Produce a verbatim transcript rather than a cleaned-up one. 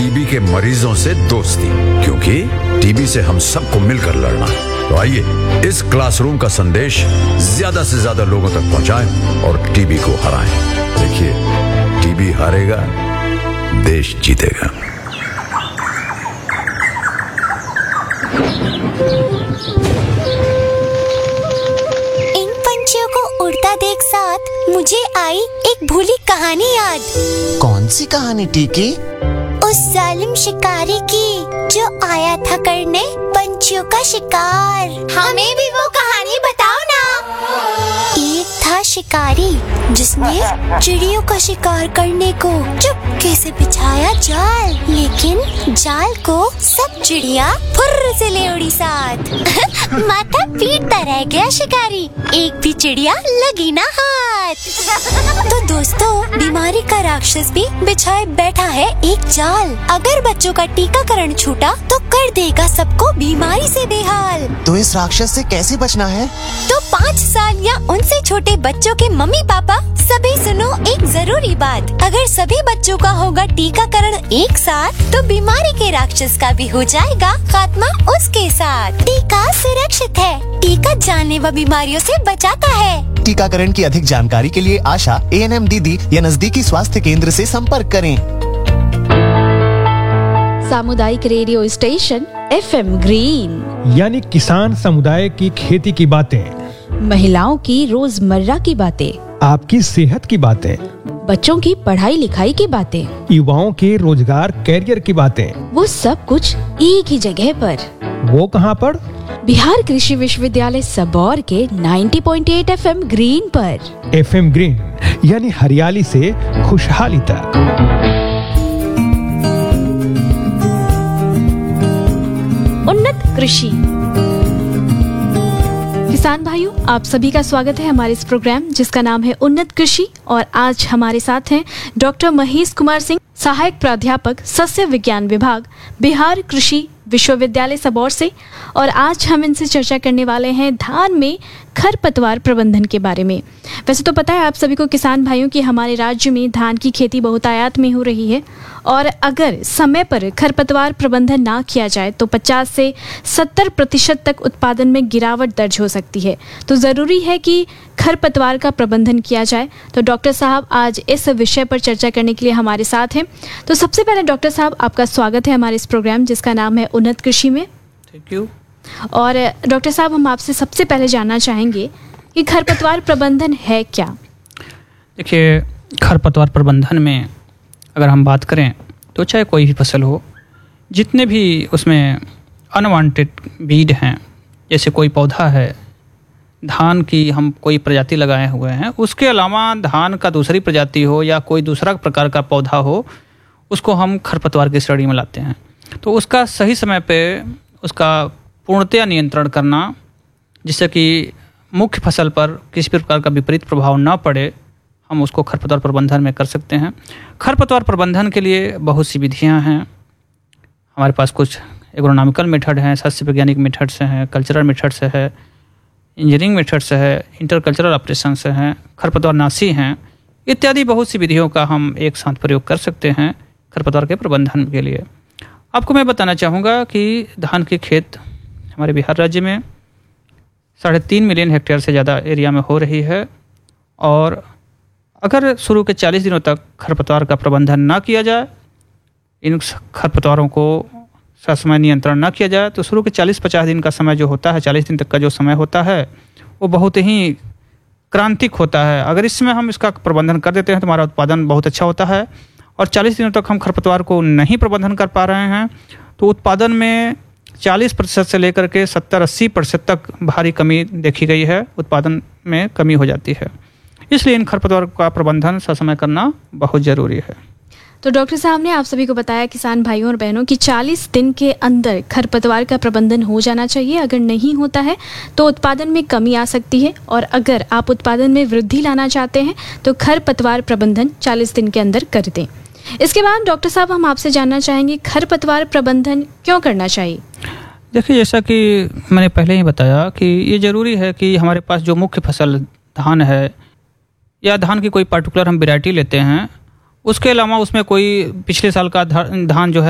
TB के मरीजों से दोस्ती, क्योंकि टीबी से हम सबको मिलकर लड़ना है। तो आइए इस क्लासरूम का संदेश ज्यादा से ज्यादा लोगों तक पहुंचाएं और टीबी को हराएं। देखिए, टीबी हारेगा, देश जीतेगा। इन पंछियों को उड़ता देख साथ मुझे आई एक भूली कहानी याद। कौन सी कहानी टीकी? उस जालिम शिकारी की जो आया था करने पंछियों का शिकार। हमें भी वो कहानी बताओ ना। एक था शिकारी जिसने चिड़ियों का शिकार करने को चुपके से बिछाया जाल, लेकिन जाल को सब चिड़िया फुर्र से ले उड़ी साथ। माथा पीटता रह गया शिकारी, एक भी चिड़िया लगी ना हाथ। तो दोस्तों, बीमारी का राक्षस भी बिछाए बैठा है एक जाल। अगर बच्चों का टीकाकरण छूटा तो कर देगा सबको बीमारी से बेहाल। तो इस राक्षस से कैसे बचना है? तो पाँच साल या उनसे छोटे बच्चों के मम्मी पापा सभी सुनो एक जरूरी बात। अगर सभी बच्चों का होगा टीकाकरण एक साथ तो बीमारी के राक्षस का भी हो जाएगा खात्मा उसके साथ। टीका सुरक्षित है, टीका जानलेवा बीमारियों से बचाता है। टीकाकरण की अधिक जानकारी के लिए आशा, ए एन एम दीदी या नजदीकी स्वास्थ्य केंद्र से संपर्क करें। सामुदायिक radio station F M green, यानी किसान समुदाय की खेती की बातें, महिलाओं की रोजमर्रा की बातें, आपकी सेहत की बातें, बच्चों की पढ़ाई लिखाई की बातें, युवाओं के रोजगार कैरियर की बातें, वो सब कुछ एक ही जगह पर। वो कहाँ पर? बिहार कृषि विश्वविद्यालय सबौर के नब्बे पॉइंट आठ एफ एम ग्रीन पर। एफ एम ग्रीन यानी हरियाली से खुशहाली तक। उन्नत कृषि। किसान भाइयों, आप सभी का स्वागत है हमारे इस प्रोग्राम जिसका नाम है उन्नत कृषि। और आज हमारे साथ हैं डॉक्टर महेश कुमार सिंह, सहायक प्राध्यापक सस्य विज्ञान विभाग, बिहार कृषि विश्वविद्यालय सबौर से। और आज हम इनसे चर्चा करने वाले हैं धान में खरपतवार प्रबंधन के बारे में। वैसे तो पता है आप सभी को किसान भाइयों कि हमारे राज्य में धान की खेती बहुतायत में हो रही है, और अगर समय पर खरपतवार प्रबंधन ना किया जाए तो पचास से सत्तर प्रतिशत तक उत्पादन में गिरावट दर्ज हो सकती है। तो ज़रूरी है कि खरपतवार का प्रबंधन किया जाए। तो डॉक्टर साहब आज इस विषय पर चर्चा करने के लिए हमारे साथ हैं। तो सबसे पहले डॉक्टर साहब, आपका स्वागत है हमारे इस प्रोग्राम जिसका नाम है उन्नत कृषि में। Thank you. और डॉक्टर साहब, हम आपसे सबसे पहले जानना चाहेंगे कि खरपतवार प्रबंधन है क्या? देखिए, खरपतवार प्रबंधन में अगर हम बात करें तो चाहे कोई भी फसल हो, जितने भी उसमें अनवांटेड वीड हैं, जैसे कोई पौधा है, धान की हम कोई प्रजाति लगाए हुए हैं, उसके अलावा धान का दूसरी प्रजाति हो या कोई दूसरा प्रकार का पौधा हो, उसको हम खरपतवार की श्रेणी में लाते हैं। तो उसका सही समय पे उसका पूर्णतया नियंत्रण करना, जिससे कि मुख्य फसल पर किसी प्रकार का विपरीत प्रभाव न पड़े, हम उसको खरपतवार प्रबंधन में कर सकते हैं। खरपतवार प्रबंधन के लिए बहुत सी विधियां हैं। हमारे पास कुछ एग्रोनॉमिकल मेथड हैं, सस्य वैज्ञानिक मेथड से हैं, कल्चरल मेथड से है, इंजीनियरिंग मेथड से है, इंटरकल्चरल ऑपरेशन से हैं, खरपतवार नाशी हैं, इत्यादि बहुत सी विधियों का हम एक साथ प्रयोग कर सकते हैं खरपतवार के प्रबंधन के लिए। आपको मैं बताना चाहूँगा कि धान के खेत हमारे बिहार राज्य में साढ़े तीन मिलियन हेक्टेयर से ज़्यादा एरिया में हो रही है, और अगर शुरू के चालीस दिनों तक खरपतवार का प्रबंधन ना किया जाए, इन खरपतवारों को ससमय नियंत्रण न किया जाए, तो शुरू के चालीस पचास दिन का समय जो होता है, चालीस दिन तक का जो समय होता है, वो बहुत ही क्रांतिक होता है। अगर इसमें हम इसका प्रबंधन कर देते हैं तो हमारा उत्पादन बहुत अच्छा होता है। और चालीस दिनों तक हम खरपतवार को नहीं प्रबंधन कर पा रहे हैं तो उत्पादन में चालीस प्रतिशत से लेकर के सत्तर अस्सी प्रतिशत तक भारी कमी देखी गई है, उत्पादन में कमी हो जाती है। इसलिए इन खरपतवार का प्रबंधन ससमय करना बहुत ज़रूरी है। तो डॉक्टर साहब ने आप सभी को बताया, किसान भाइयों और बहनों, कि चालीस दिन के अंदर खरपतवार का प्रबंधन हो जाना चाहिए। अगर नहीं होता है तो उत्पादन में कमी आ सकती है, और अगर आप उत्पादन में वृद्धि लाना चाहते हैं तो खरपतवार प्रबंधन चालीस दिन के अंदर कर दें। इसके बाद डॉक्टर साहब, हम आपसे जानना चाहेंगे खरपतवार प्रबंधन क्यों करना चाहिए? देखिए, जैसा कि मैंने पहले ही बताया कि ये ज़रूरी है कि हमारे पास जो मुख्य फसल धान है, या धान की कोई पर्टिकुलर हम वैरायटी लेते हैं, उसके अलावा उसमें कोई पिछले साल का धान जो है